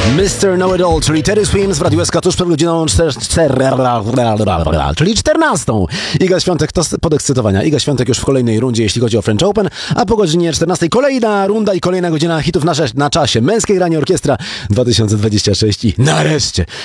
Mr. Know-It-All, czyli Terry Swims w Radiu SK tuż przed godziną czyli 14. Iga Świątek, to podekscytowania. Iga Świątek już w kolejnej rundzie, jeśli chodzi o French Open, a po godzinie 14 kolejna runda i kolejna godzina hitów na czasie. Męskie granie orkiestra 2026 i nareszcie